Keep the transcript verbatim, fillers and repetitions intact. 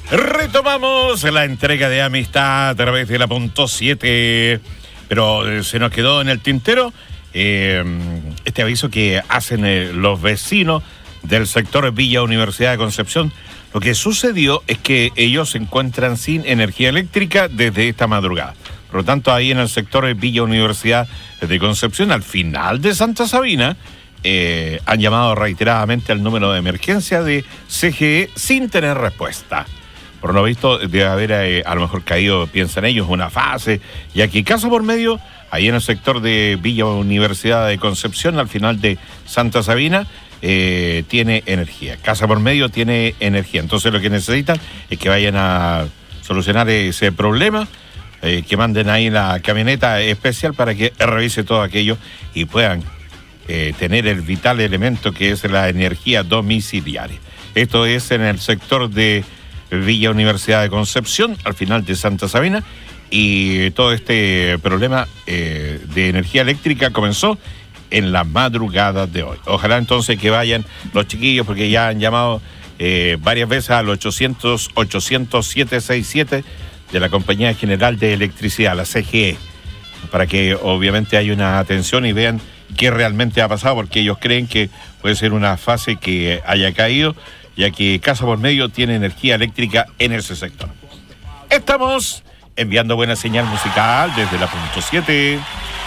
Retomamos la entrega de amistad a través de la punto siete, pero eh, se nos quedó en el tintero eh, este aviso que hacen eh, los vecinos del sector Villa Universidad de Concepción. Lo que sucedió es que ellos se encuentran sin energía eléctrica desde esta madrugada. Por lo tanto, ahí en el sector Villa Universidad de Concepción, al final de Santa Sabina, eh, han llamado reiteradamente al número de emergencia de C G E sin tener respuesta. Por lo visto, debe haber eh, a lo mejor caído, piensan ellos, una fase, ya que caso por medio, ahí en el sector de Villa Universidad de Concepción, al final de Santa Sabina, eh, tiene energía. Casa por medio tiene energía. Entonces lo que necesitan es que vayan a solucionar ese problema, eh, que manden ahí la camioneta especial para que revise todo aquello y puedan eh, tener el vital elemento que es la energía domiciliaria. Esto es en el sector de Villa Universidad de Concepción, al final de Santa Sabina, y todo este problema eh, de energía eléctrica comenzó en la madrugada de hoy. Ojalá entonces que vayan los chiquillos, porque ya han llamado eh, varias veces al ochocientos, ochocientos, setecientos sesenta y siete de la Compañía General de Electricidad, la C G E, para que obviamente haya una atención y vean qué realmente ha pasado, porque ellos creen que puede ser una fase que haya caído, ya que Casa por Medio tiene energía eléctrica en ese sector. Estamos enviando buena señal musical desde la punto siete.